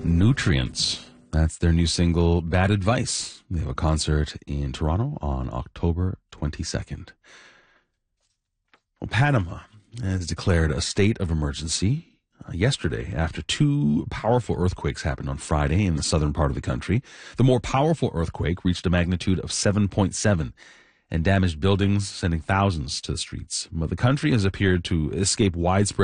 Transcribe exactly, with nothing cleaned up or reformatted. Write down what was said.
Nutrients. That's their new single, Bad Advice. They have a concert in Toronto on October twenty-second. Well, Panama has declared a state of emergency uh, yesterday after two powerful earthquakes happened on Friday in the southern part of the country. The more powerful earthquake reached a magnitude of seven point seven and damaged buildings, sending thousands to the streets. But the country has appeared to escape widespread